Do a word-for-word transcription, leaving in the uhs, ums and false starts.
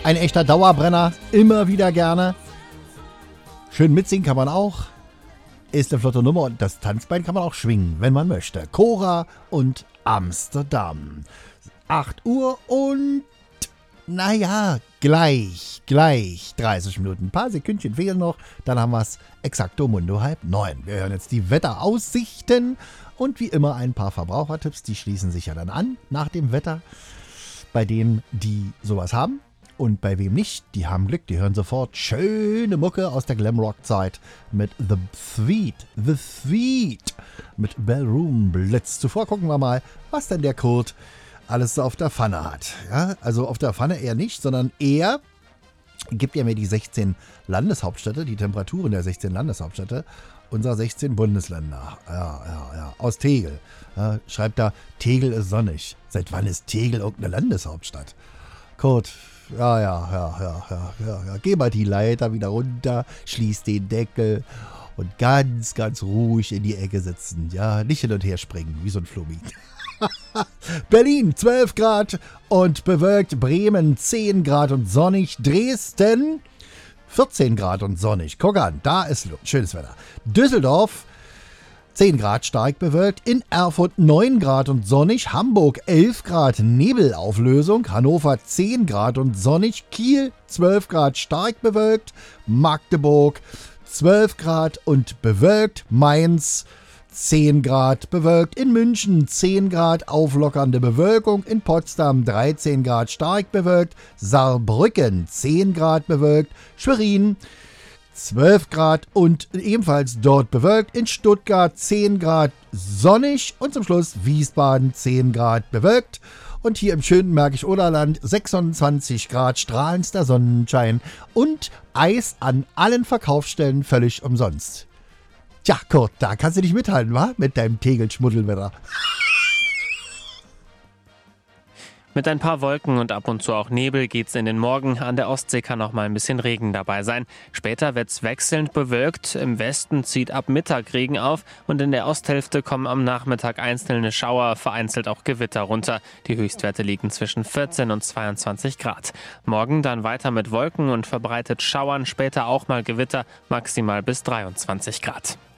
Ein echter Dauerbrenner, immer wieder gerne. Schön mitsingen kann man auch. Ist eine flotte Nummer und das Tanzbein kann man auch schwingen, wenn man möchte. Cora und Amsterdam. acht Uhr und naja, gleich, gleich dreißig Minuten. Ein paar Sekündchen fehlen noch, dann haben wir es exakto mundo halb neun. Wir hören jetzt die Wetteraussichten und wie immer ein paar Verbrauchertipps, die schließen sich ja dann an nach dem Wetter. Bei denen, die sowas haben. Und bei wem nicht, die haben Glück, die hören sofort schöne Mucke aus der Glamrock-Zeit mit The Sweet, The Sweet, mit Ballroom Blitz. Zuvor gucken wir mal, was denn der Kurt alles so auf der Pfanne hat. Ja, also auf der Pfanne eher nicht, sondern er gibt ja mir die sechzehn Landeshauptstädte, die Temperaturen der sechzehn Landeshauptstädte unserer sechzehn Bundesländer. Ja, ja, ja, aus Tegel. Ja, schreibt da, Tegel ist sonnig. Seit wann ist Tegel irgendeine Landeshauptstadt? Kurt, ja, ja, ja, ja, ja, ja, ja. Geh mal die Leiter wieder runter, schließ den Deckel und ganz, ganz ruhig in die Ecke sitzen. Ja, nicht hin und her springen, wie so ein Flummi. Berlin zwölf Grad und bewölkt, Bremen zehn Grad und sonnig, Dresden vierzehn Grad und sonnig. Guck an, da ist schönes Wetter. Düsseldorf zehn Grad stark bewölkt, in Erfurt neun Grad und sonnig, Hamburg elf Grad Nebelauflösung, Hannover zehn Grad und sonnig, Kiel zwölf Grad stark bewölkt, Magdeburg zwölf Grad und bewölkt, Mainz zehn Grad bewölkt, in München zehn Grad auflockernde Bewölkung, in Potsdam dreizehn Grad stark bewölkt, Saarbrücken zehn Grad bewölkt, Schwerin zwölf Grad und ebenfalls dort bewölkt, in Stuttgart zehn Grad sonnig und zum Schluss Wiesbaden zehn Grad bewölkt. Und hier im schönen Märkisch-Oderland sechsundzwanzig Grad strahlendster Sonnenschein und Eis an allen Verkaufsstellen völlig umsonst. Tja, Kurt, da kannst du nicht mithalten, wa? Mit deinem Tegel-Schmuddelwetter. Mit ein paar Wolken und ab und zu auch Nebel geht's in den Morgen. An der Ostsee kann auch mal ein bisschen Regen dabei sein. Später wird's wechselnd bewölkt. Im Westen zieht ab Mittag Regen auf und in der Osthälfte kommen am Nachmittag einzelne Schauer, vereinzelt auch Gewitter runter. Die Höchstwerte liegen zwischen vierzehn und zweiundzwanzig Grad. Morgen dann weiter mit Wolken und verbreitet Schauern, später auch mal Gewitter, maximal bis dreiundzwanzig Grad.